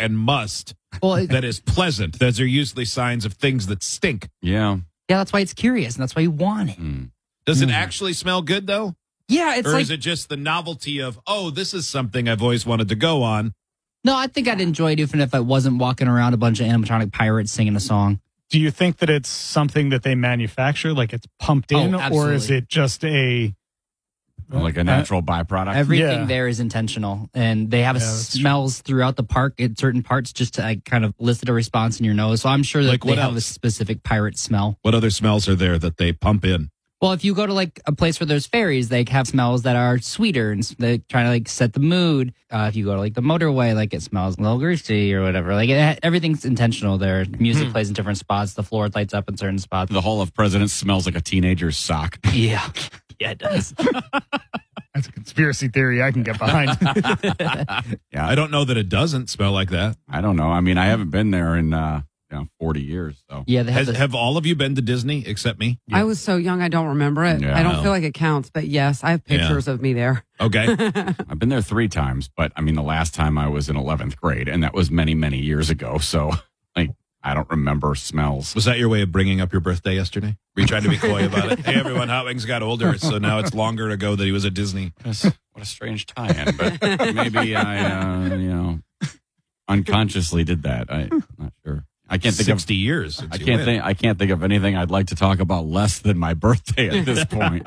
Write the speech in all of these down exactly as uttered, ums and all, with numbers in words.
and must Well, it, that is pleasant. Those are usually signs of things that stink. Yeah. yeah, that's why it's curious, and that's why you want it. Mm. Does it Mm. actually smell good, though? Yeah, it's or like is it just the novelty of, oh, this is something I've always wanted to go on? no. I think I'd enjoy it even if I wasn't walking around a bunch of animatronic pirates singing a song. Do you think that it's something that they manufacture, like it's pumped Oh, in, or absolutely. is it just a Like a natural byproduct. Everything Yeah. there is intentional, and they have Yeah, that's true. smells throughout the park at certain parts just to like, kind of elicit a response in your nose. So I'm sure that Like they what have a else? specific pirate smell. What other smells are there that they pump in? Well, if you go to like a place where there's fairies, they have smells that are sweeter and s- they try to like set the mood. Uh, if you go to like the motorway, like it smells a little greasy or whatever. Like it, everything's intentional there. Music plays in different spots. The floor lights up in certain spots. The Hall of Presidents smells like a teenager's sock. Yeah, yeah, it does. that's a conspiracy theory I can get behind? Yeah. I don't know that it doesn't smell like that. I don't know. I mean, I haven't been there in uh, you know, forty years. So Yeah, they have Has, this, have all of you been to Disney except me? I was so young, I don't remember it. Yeah, I I don't know. feel like it counts, but yes, I have pictures of me there. Okay. I've been there three times, but I mean, the last time I was in eleventh grade, and that was many, many years ago. So, like, I don't remember smells. Was that your way of bringing up your birthday yesterday? Were you trying to be coy about it? Hey, everyone, Hot Wings got older, so now it's longer ago that he was at Disney. What a, what a strange tie-in, but maybe I, uh, you know, unconsciously did that. I, I'm not sure. I can't think of. sixty years. since I you can't went. think. I can't think of anything I'd like to talk about less than my birthday at this point.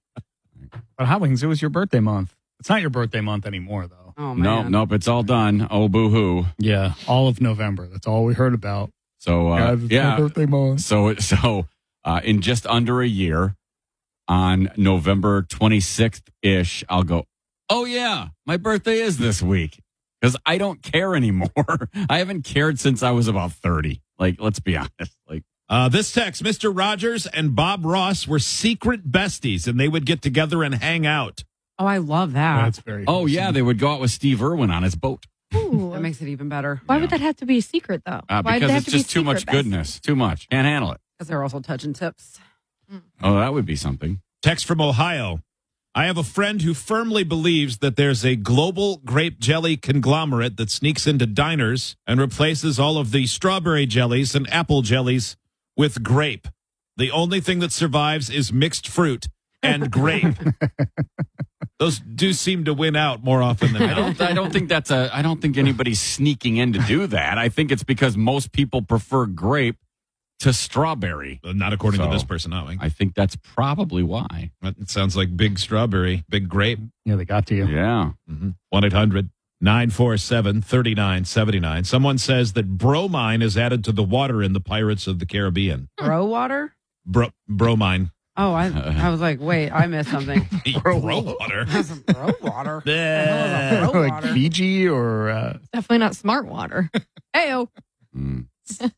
But Hot Wings, it was your birthday month. It's not your birthday month anymore, though. Oh, no, man. nope, it's all done. Oh, boo hoo. Yeah, all of November. That's all we heard about. So, uh, Guys, it's my yeah. birthday month. So, so uh, in just under a year, on November twenty-sixth ish, I'll go, oh, yeah, my birthday is this week. Because I don't care anymore. I haven't cared since I was about thirty. Like, let's be honest. Like, Uh, this text, Mister Rogers and Bob Ross were secret besties, and they would get together and hang out. Oh, I love that. That's very. oh, yeah, they would go out with Steve Irwin on his boat. Ooh. That makes it even better Why Yeah. would that have to be a secret, though? Uh, Why do because they have it's to be just too much secret goodness. Too much. Can't handle it. because they're also touching tips. Oh, that would be something. Text from Ohio. I have a friend who firmly believes that there's a global grape jelly conglomerate that sneaks into diners and replaces all of the strawberry jellies and apple jellies with grape. The only thing that survives is mixed fruit and grape. Those do seem to win out more often than I not. don't. I don't think that's a. I don't think anybody's sneaking in to do that. I think it's because most people prefer grape to strawberry. Not according So, to this person, not me. I think that's probably why. It sounds like big strawberry, big grape. Yeah, they got to you. Yeah. one eight hundred nine four seven three nine seven nine. Someone says that bromine is added to the water in the Pirates of the Caribbean. Bro water? Bro, bromine. Oh, I I was like, wait, I missed something. Bro water. That's some bro water. Bleh. Bro like water. Fiji or uh, Definitely not smart water. Heyo. Mm.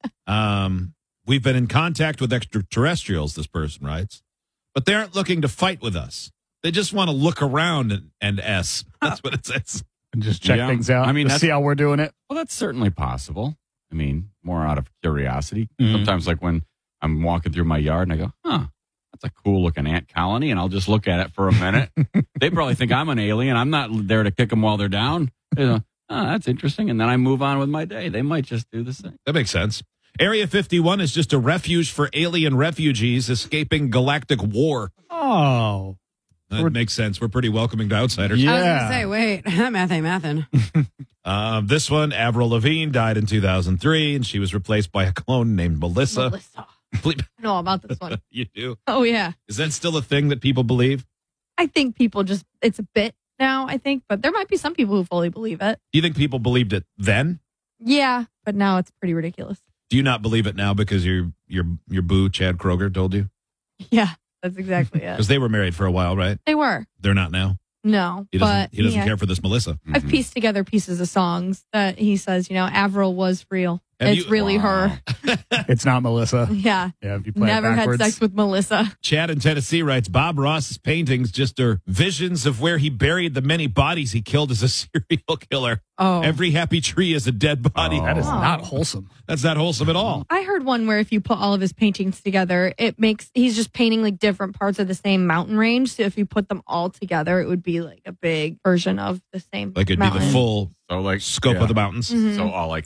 Um, we've been in contact with extraterrestrials, this person writes, but they aren't looking to fight with us. They just want to look around and, and S. That's what it says. and just check Yeah. things out. I mean, to that's- see how we're doing it. Well, that's certainly possible. I mean, more out of curiosity. Mhm. Sometimes, like when I'm walking through my yard and I go, huh, that's a cool looking ant colony. And I'll just look at it for a minute. They probably think I'm an alien. I'm not there to kick them while they're down. You know, oh, that's interesting. And then I move on with my day. They might just do the same. That makes sense. Area fifty-one is just a refuge for alien refugees escaping galactic war. Oh, That makes sense. We're pretty welcoming to outsiders. yeah. I was going to say, wait, that math ain't mathin'. Um, this one, Avril Lavigne, died in two thousand three, and she was replaced by a clone named Melissa. Melissa. Bleep. I know about this one. You do? Oh, yeah. Is that still a thing that people believe? I think people just, it's a bit now, I think, but there might be some people who fully believe it. Do you think people believed it then? Yeah, but now it's pretty ridiculous. Do you not believe it now because your your your boo Chad Kroger told you? Yeah, that's exactly it. Because they were married for a while, right? They were. They're not now. No, He doesn't. but he doesn't yeah. care for this Melissa. I've pieced together pieces of songs that he says, you know, Avril was real. Have it's you- really Wow. her. It's not Melissa. Yeah. Yeah, if you play Never it had backwards. sex with Melissa. Chad in Tennessee writes, Bob Ross's paintings just are visions of where he buried the many bodies he killed as a serial killer. Oh. Every happy tree is a dead body. Oh. That is Oh. not wholesome. That's not wholesome at all. I heard one where if you put all of his paintings together, it makes, he's just painting like different parts of the same mountain range. So if you put them all together, it would be like a big version of the same Like it'd mountain. be the full So, like, scope yeah. of the mountains. Mhm. So, all like